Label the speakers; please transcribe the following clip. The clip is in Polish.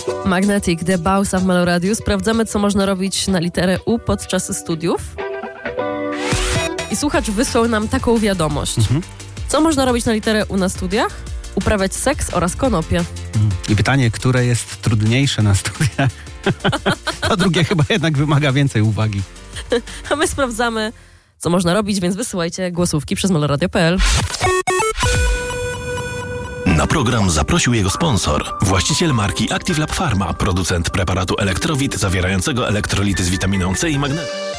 Speaker 1: Magnetic, The Bausa w Meloradiu. Sprawdzamy, co można robić na literę U podczas studiów. I słuchacz wysłał nam taką wiadomość. Co można robić na literę U na studiach? Uprawiać seks oraz konopie.
Speaker 2: I pytanie, które jest trudniejsze na studiach? To drugie chyba jednak wymaga więcej uwagi.
Speaker 1: A my sprawdzamy, co można robić, więc wysyłajcie głosówki przez meloradio.pl.
Speaker 3: Na program zaprosił jego sponsor, właściciel marki Active Lab Pharma, producent preparatu Elektrowit zawierającego elektrolity z witaminą C i magnezem.